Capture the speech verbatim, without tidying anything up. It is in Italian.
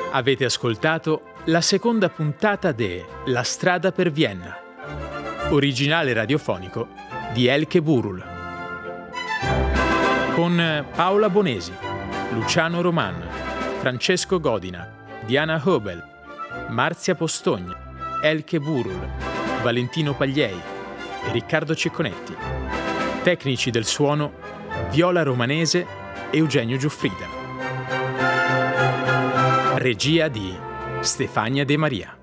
Avete ascoltato la seconda puntata de La strada per Vienna, originale radiofonico di Elke Burul, con Paola Bonesi, Luciano Roman, Francesco Godina, Diana Hobel, Marzia Postogna, Elke Burul, Valentino Pagliei e Riccardo Cecconetti. Tecnici del suono Viola Romanese e Eugenio Giuffrida. Regia di Stefania De Maria.